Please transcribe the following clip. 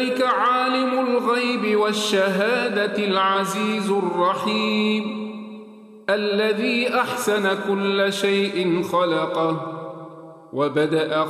ذلك عالم الغيب والشهادة العزيز الرحيم الذي أحسن كل شيء خلقه وبدأ